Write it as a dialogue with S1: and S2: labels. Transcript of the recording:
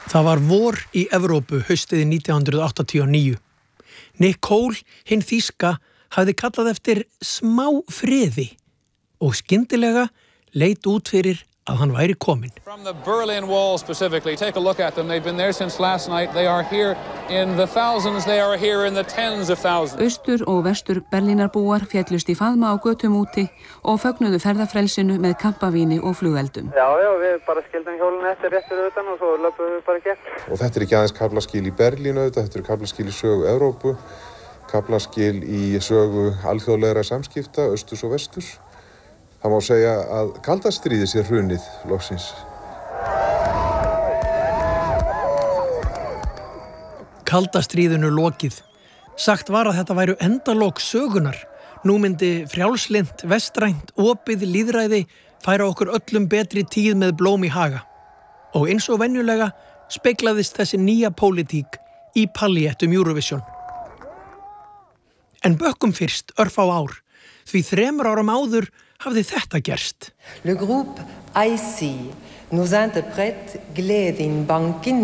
S1: Það var vor í Evrópu haustið 1989. Nick Cole, hinn þýska, hafði kallað eftir smá friði og skyndilega leit út fyrir að hann væri kominn.
S2: From the Berlin Wall specifically, take a look at them. They've been there since last night. They are here in the thousands. They are here in the tens of thousands.
S3: Austur og vestur Berlínarbúar féllust í faðma á götum úti og fögnuðu ferðafrelsinu með kampavíni og flugeldum.
S4: Já, við bara skildum hjólinu eftir réttur utan og svo löpum við bara gegn.
S5: Og þetta er ekki aðeins kaflaskil í Berlín auðvitað, þetta eru kaflaskil í sögu Evrópu, kaflaskil í sögu alþjóðlegra samskipta, austurs og vesturs. Það má segja að kalda stríðið sé hrunið loksins.
S1: Kalda stríðinu lokið. Sagt var að þetta væru endalok sögunar. Nú myndi frjálslynt, vestrænt, opið lýðræði færa okkur öllum betri tíð með blóm í haga. Og eins og venjulega speglaðist þessi nýja pólitík í paljettum Eurovision. En bökkum fyrst örfá ár, því 3 árum áður hafði þetta gerst.
S6: Le groupe IC nous interprète Gleðin bankin